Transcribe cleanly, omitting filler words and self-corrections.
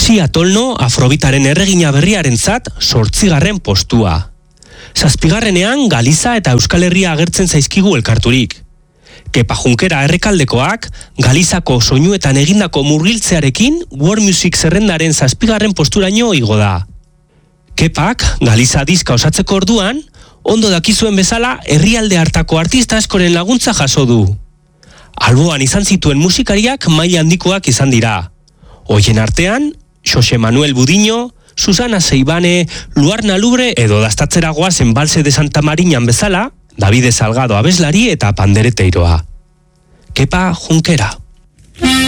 Sia Tolno Afrobitaren erregina berriarentzat 8. postua. 7. Galiza eta Euskal Herria agertzen zaizkigu elkarturik. Kepa Junkera errekaldekoak Galizako soinuetan egindako murgiltzearekin World Music zerrendaren 7. posturaino igo da. Kepak Galiza diska osatzeko orduan, ondo dakizuen bezala herrialde hartako artista askoren laguntza jaso du. Alboan izan zituen musikariak maila handikoak izan dira. Hoien artean, Jose Manuel Budiño, Susana Seibane, Luarna Lubre edo dastatzeragoa Embalse de Santa Mariñan bezala, Davide Salgado abeslari eta pandereteiroa. Kepa Junkera.